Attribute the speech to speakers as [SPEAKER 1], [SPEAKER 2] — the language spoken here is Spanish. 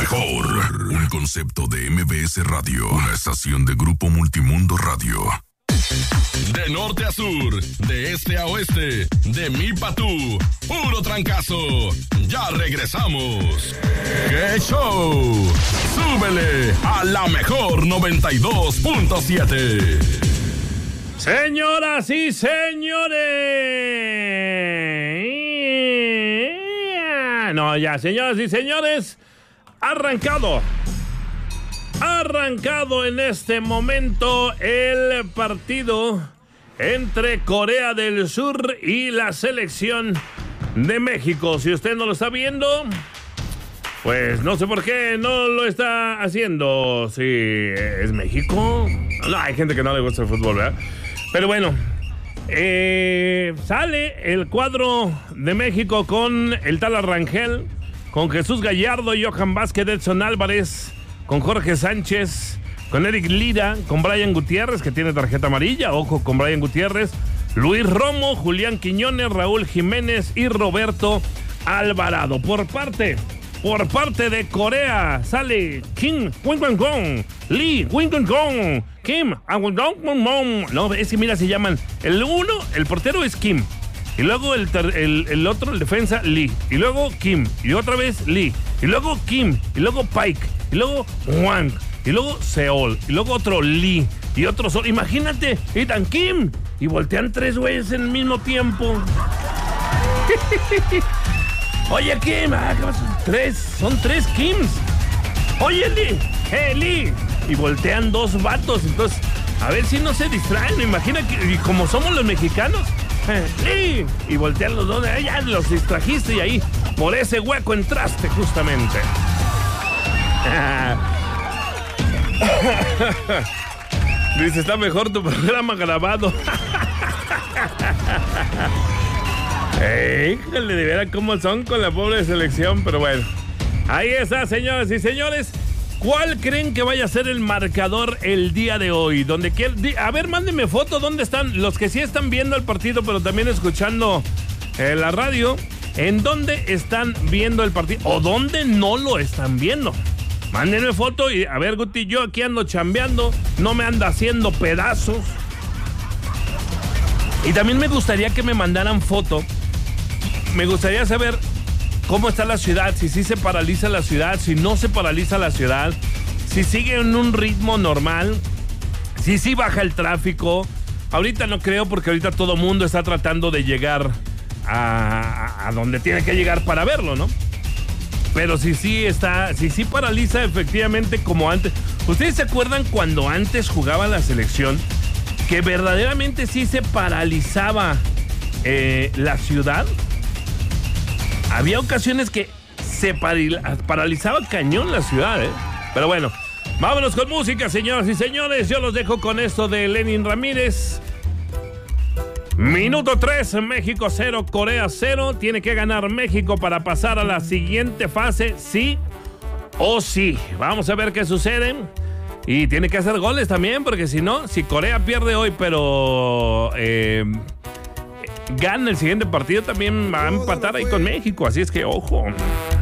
[SPEAKER 1] mejor. Un concepto de MBS Radio. Una estación de Grupo Multimundo Radio. De norte a sur, de este a oeste, de mi pa' tú, puro trancazo. Ya regresamos. ¡Qué show! ¡Súbele a la mejor 92.7!
[SPEAKER 2] Señoras y señores. No, ya, señoras y señores, arrancado en este momento el partido entre Corea del Sur y la selección de México. Si usted no lo está viendo, pues no sé por qué no lo está haciendo. Si es México. No, hay gente que no le gusta el fútbol, ¿verdad? Pero bueno, sale el cuadro de México con el Tala Rangel, con Jesús Gallardo, Johan Vázquez, Edson Álvarez, con Jorge Sánchez, con Eric Lira, con Brian Gutiérrez, que tiene tarjeta amarilla, ojo con Brian Gutiérrez, Luis Romo, Julián Quiñones, Raúl Jiménez y Roberto Alvarado. Por parte de Corea sale Kim Wing-Kong, Lee Wing-Kong, Kim Wing-Kong. No, es que mira, se llaman el uno, el portero es Kim, y luego el otro, el defensa, Lee, y luego Kim, y otra vez Lee, y luego Kim, y luego Pike, y luego Wang, y luego Seol, y luego otro Lee, y otro Sol. Imagínate, y tan Kim, y voltean tres güeyes en el mismo tiempo. Oye, Kim, son tres Kims. Oye, Lee, Lee. Y voltean dos vatos, entonces, a ver si no se distraen. Imagina que, y como somos los mexicanos, Lee, y voltean los dos, ya los distrajiste y ahí, por ese hueco entraste justamente. Dice, está mejor tu programa grabado. Híjole, de veras cómo son con la pobre selección, pero bueno. Ahí está, señoras y señores. ¿Cuál creen que vaya a ser el marcador el día de hoy? A ver, mándenme foto, ¿dónde están? Los que sí están viendo el partido, pero también escuchando la radio. ¿En dónde están viendo el partido? ¿O dónde no lo están viendo? Mándenme foto y, a ver, Guti, yo aquí ando chambeando, no me anda haciendo pedazos. Y también me gustaría que me mandaran foto. Me gustaría saber cómo está la ciudad, si sí se paraliza la ciudad, si no se paraliza la ciudad, si sigue en un ritmo normal, si sí baja el tráfico. Ahorita no creo, porque ahorita todo mundo está tratando de llegar a donde tiene que llegar para verlo, ¿no? Pero si sí paraliza efectivamente como antes. ¿Ustedes se acuerdan cuando antes jugaba la selección? Que verdaderamente sí se paralizaba la ciudad. Había ocasiones que se paralizaba cañón la ciudad, ¿eh? Pero bueno, vámonos con música, señoras y señores. Yo los dejo con esto de Lenin Ramírez. Minuto 3, México 0, Corea 0. Tiene que ganar México para pasar a la siguiente fase, sí o sí. Vamos a ver qué sucede. Y tiene que hacer goles también, porque si no, si Corea pierde hoy, pero gana el siguiente partido, también va a empatar ahí con México. Así es que, ojo.